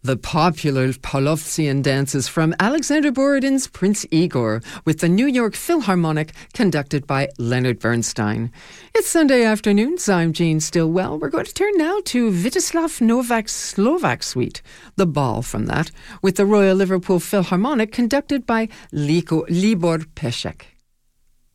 The popular Polovtsian dances from Alexander Borodin's Prince Igor with the New York Philharmonic conducted by Leonard Bernstein. It's Sunday afternoon. I'm Jean Stillwell. We're going to turn now to Vítězslav Novak's Slovak Suite, the ball from that, with the Royal Liverpool Philharmonic conducted by Libor Pesek.